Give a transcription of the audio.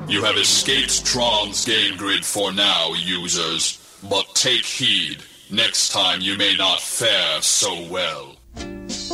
You have escaped Tron's game grid for now, users. But take heed. Next time you may not fare so well.